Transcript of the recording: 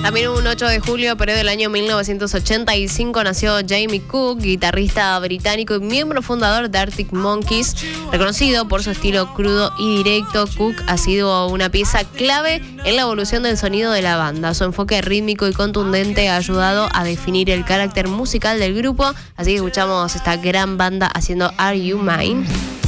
También un 8 de julio, pero del año 1985, nació Jamie Cook, guitarrista británico y miembro fundador de Arctic Monkeys. Reconocido por su estilo crudo y directo, Cook ha sido una pieza clave en la evolución del sonido de la banda. Su enfoque rítmico y contundente ha ayudado a definir el carácter musical del grupo. Así que escuchamos esta gran banda haciendo Are You Mine?